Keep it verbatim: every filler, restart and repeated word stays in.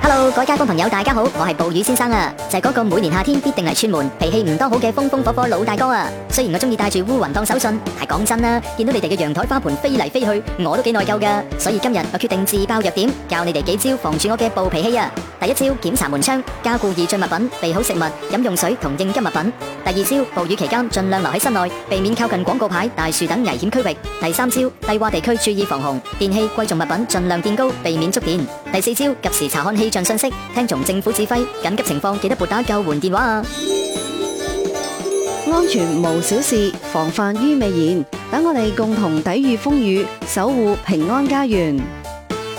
Hello， 各位街坊朋友，大家好，我係暴雨先生啊，就係嗰個每年夏天必定嚟串門、脾氣唔多好嘅風風火火老大哥啊。雖然我中意帶住烏雲當手信，係講真啦，見到你哋嘅陽台花盆飛嚟飛去，我都幾內疚噶。所以今日我決定自爆弱點，教你哋幾招防住我嘅暴脾氣啊。第一招，檢查門窗，加固易進物品，備好食物、飲用水同應急物品。第二招，暴雨期間盡量留喺室內，避免靠近廣告牌、大樹等危險區域。第三招，低洼地區注意防洪，電器、貴重物品盡量墊高，避免觸電。第四招，及時查看氣象信息，聽從政府指揮，緊急情況記得撥打救援電話啊！ 安全無小事，防範於未然。等我哋共同抵禦風雨，守護平安家園。